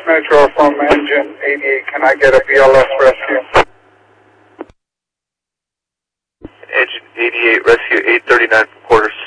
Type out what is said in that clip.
Metro from engine 88. Can I get a BLS rescue? Engine 88, rescue 839 from quarters.